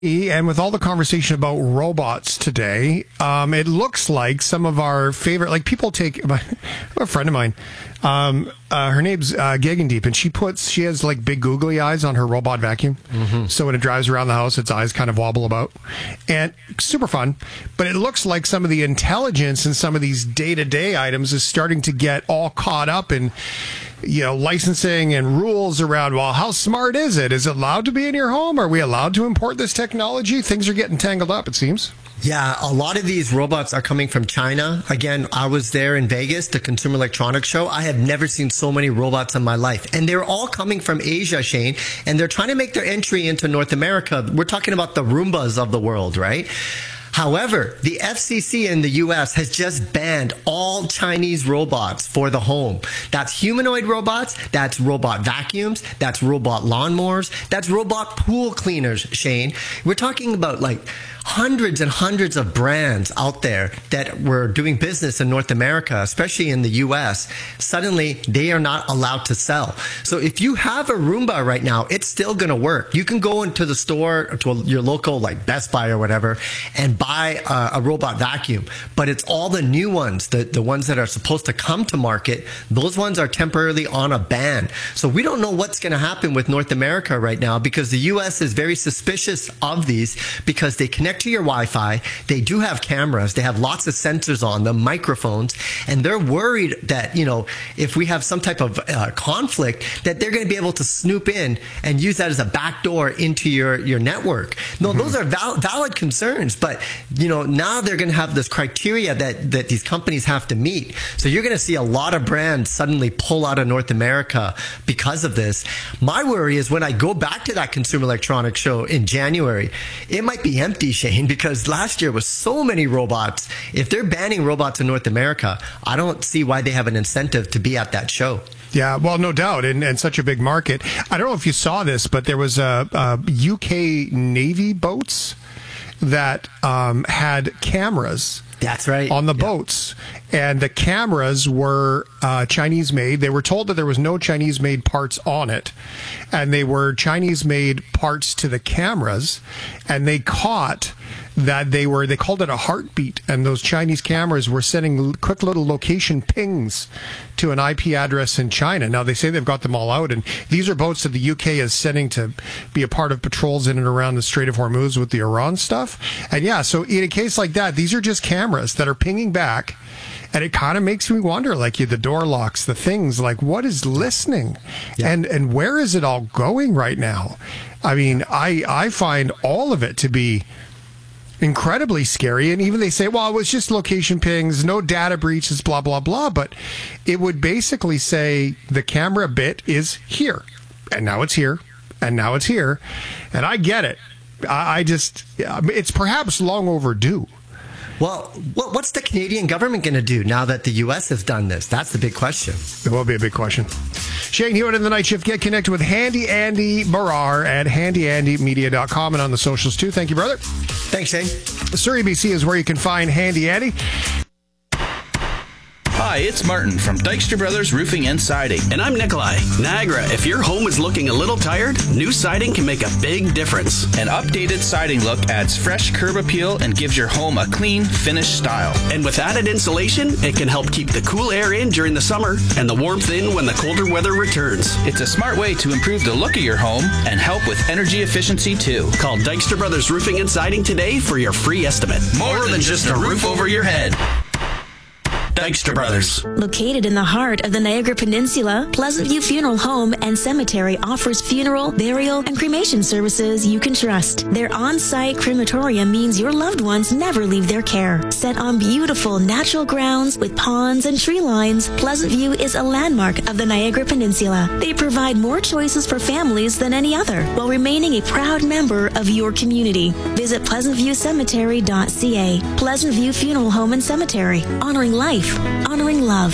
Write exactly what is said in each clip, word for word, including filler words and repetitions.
And with all the conversation about robots today, um, it looks like some of our favorite, like people take, a friend of mine, um, uh, her name's uh, Gagandeep, and she puts, she has like big googly eyes on her robot vacuum. Mm-hmm. So when it drives around the house, its eyes kind of wobble about. And super fun. But it looks like some of the intelligence in some of these day-to-day items is starting to get all caught up in, you know, licensing and rules around, well, how smart is it? Is it allowed to be in your home? Are we allowed to import this technology? Things are getting tangled up, it seems. Yeah, a lot of these robots are coming from China. Again, I was there in Vegas, the Consumer Electronics Show. I have never seen so many robots in my life. And they're all coming from Asia, Shane, and they're trying to make their entry into North America. We're talking about the Roombas of the world, right? However, the F C C in the U S has just banned all Chinese robots for the home. That's humanoid robots, that's robot vacuums, that's robot lawnmowers, that's robot pool cleaners, Shane. We're talking about like hundreds and hundreds of brands out there that were doing business in North America, especially in the U S. Suddenly, they are not allowed to sell. So if you have a Roomba right now, it's still going to work. You can go into the store, to a, your local like Best Buy or whatever, and buy a, a robot vacuum. But it's all the new ones, the, the ones that are supposed to come to market. Those ones are temporarily on a ban. So we don't know what's going to happen with North America right now because the U S is very suspicious of these because they connect to your Wi-Fi. They do have cameras. They have lots of sensors on them, microphones, and they're worried that, you know, if we have some type of uh, conflict, that they're going to be able to snoop in and use that as a backdoor into your, your network. No, mm-hmm. those are val- valid concerns, but, you know, now they're going to have this criteria that, that these companies have to meet. So you're going to see a lot of brands suddenly pull out of North America because of this. My worry is when I go back to that Consumer Electronics Show in January, it might be empty, Shane, because last year was so many robots. If they're banning robots in North America, I don't see why they have an incentive to be at that show. Yeah, well, no doubt, and, and such a big market. I don't know if you saw this, but there was a, a U K Navy boats that um, had cameras. That's right. On the yep. boats. And the cameras were uh, Chinese-made. They were told that there was no Chinese-made parts on it. And they were Chinese-made parts to the cameras. And they caught that they were, they called it a heartbeat. And those Chinese cameras were sending quick little location pings to an I P address in China. Now, they say they've got them all out. And these are boats that the U K is sending to be a part of patrols in and around the Strait of Hormuz with the Iran stuff. And yeah, so in a case like that, these are just cameras that are pinging back. And it kind of makes me wonder, like the door locks, the things, like what is listening? Yeah. And and where is it all going right now? I mean, I I find all of it to be incredibly scary. And even they say, well, it was just location pings, no data breaches, blah, blah, blah. But it would basically say the camera bit is here. And now it's here. And now it's here. And I get it. I, I just, it's perhaps long overdue. Well, what's the Canadian government going to do now that the U S has done this? That's the big question. It will be a big question. Shane Hewitt in the Night Shift. Get connected with Handy Andy Barrar at handy andy media dot com and on the socials too. Thank you, brother. Thanks, Shane. Surrey, B C is where you can find Handy Andy. Hi, it's Martin from Dykstra Brothers Roofing and Siding. And I'm Nikolai. Niagara, if your home is looking a little tired, new siding can make a big difference. An updated siding look adds fresh curb appeal and gives your home a clean, finished style. And with added insulation, it can help keep the cool air in during the summer and the warmth in when the colder weather returns. It's a smart way to improve the look of your home and help with energy efficiency too. Call Dykstra Brothers Roofing and Siding today for your free estimate. More, More than, than just a roof over your head. Dykstra Brothers. Located in the heart of the Niagara Peninsula, Pleasant View Funeral Home and Cemetery offers funeral, burial, and cremation services you can trust. Their on-site crematorium means your loved ones never leave their care. Set on beautiful natural grounds with ponds and tree lines, Pleasant View is a landmark of the Niagara Peninsula. They provide more choices for families than any other, while remaining a proud member of your community. Visit pleasant view cemetery dot c a. Pleasant View Funeral Home and Cemetery, honoring life, honoring love.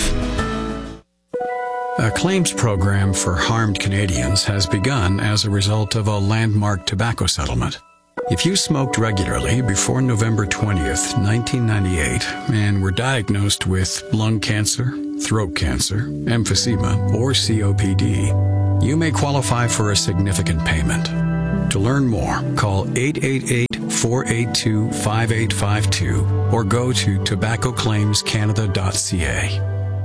A claims program for harmed Canadians has begun as a result of a landmark tobacco settlement. If you smoked regularly before November twentieth, nineteen ninety-eight, and were diagnosed with lung cancer, throat cancer, emphysema, or C O P D, you may qualify for a significant payment. To learn more, call eight eight eight, four eight two, five eight five two or go to tobacco claims canada dot c a.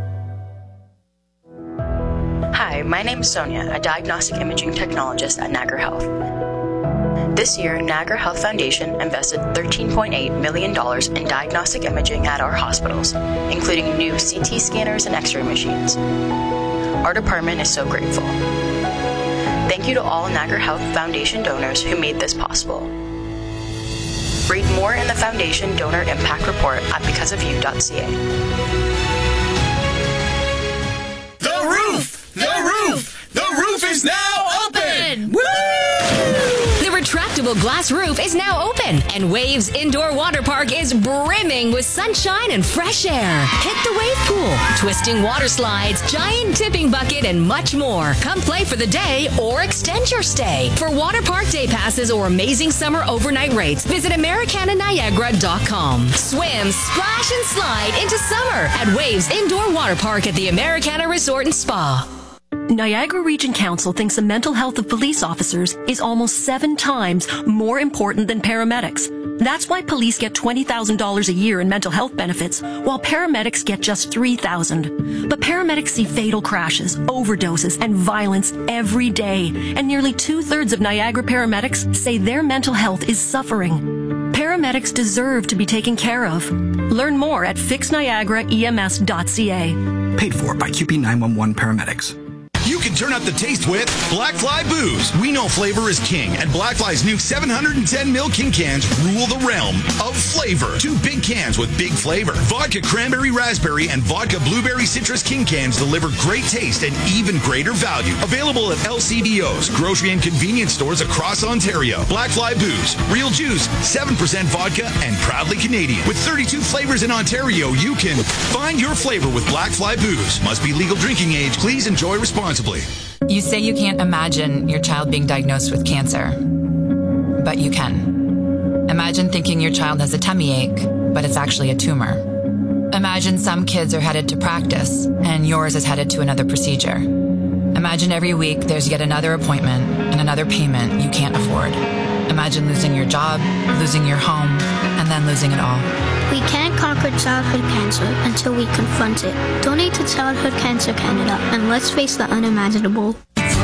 Hi, my name is Sonia, a diagnostic imaging technologist at Niagara Health. This year, Niagara Health Foundation invested thirteen point eight million dollars in diagnostic imaging at our hospitals, including new C T scanners and X-ray machines. Our department is so grateful. Thank you to all Niagara Health Foundation donors who made this possible. Read more in the Foundation Donor Impact Report at because of you dot c a. The roof! The roof! The roof is now open! Woo! The retractable glass roof is now open, and Waves Indoor Water Park is brimming with sunshine and fresh air. Hit the wave pool, twisting water slides, giant tipping bucket, and much more. Come play for the day or extend your stay. For water park day passes or amazing summer overnight rates, visit Americana Niagara dot com. Swim, splash, and slide into summer at Waves Indoor Water Park at the Americana Resort and Spa. Niagara Region Council thinks the mental health of police officers is almost seven times more important than paramedics. That's why police get twenty thousand dollars a year in mental health benefits, while paramedics get just three thousand dollars. But paramedics see fatal crashes, overdoses, and violence every day, and nearly two-thirds of Niagara paramedics say their mental health is suffering. Paramedics deserve to be taken care of. Learn more at fix niagara e m s dot c a. Paid for by Q P nine one one Paramedics. You can turn up the taste with Black Fly Booze. We know flavor is king, and Black Fly's new seven hundred ten milliliter king cans rule the realm of flavor. Two big cans with big flavor. Vodka Cranberry Raspberry and Vodka Blueberry Citrus king cans deliver great taste and even greater value. Available at L C B Os, grocery and convenience stores across Ontario. Black Fly Booze. Real juice, seven percent vodka, and proudly Canadian. With thirty-two flavors in Ontario, you can find your flavor with Black Fly Booze. Must be legal drinking age. Please enjoy responsibly. You say you can't imagine your child being diagnosed with cancer, but you can. Imagine thinking your child has a tummy ache, but it's actually a tumor. Imagine some kids are headed to practice, and yours is headed to another procedure. Imagine every week there's yet another appointment and another payment you can't afford. Imagine losing your job, losing your home, and then losing it all. We can't conquer childhood cancer until we confront it. Donate to Childhood Cancer Canada, and let's face the unimaginable.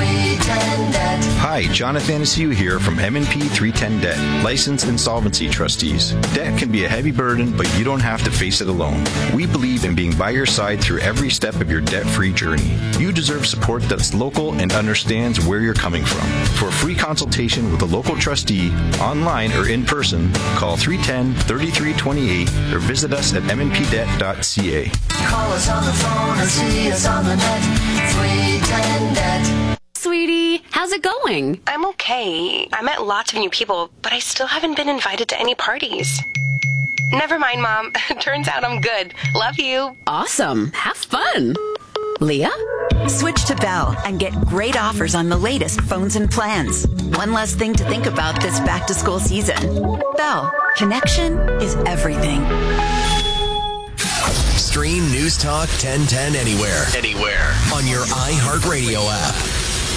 Hi, Jonathan Anaciu here from M and P three ten Debt, licensed insolvency trustees. Debt can be a heavy burden, but you don't have to face it alone. We believe in being by your side through every step of your debt-free journey. You deserve support that's local and understands where you're coming from. For a free consultation with a local trustee, online or in person, call three one zero, three three two eight or visit us at m n p debt dot c a. Call us on the phone or see us on the net. three ten Debt. Sweetie, how's it going? I'm okay. I met lots of new people, but I still haven't been invited to any parties. Never mind, Mom. Turns out I'm good. Love you. Awesome. Have fun. Leah? Switch to Bell and get great offers on the latest phones and plans. One less thing to think about this back-to-school season. Bell. Connection is everything. Stream News Talk ten ten anywhere. Anywhere. On your iHeartRadio app.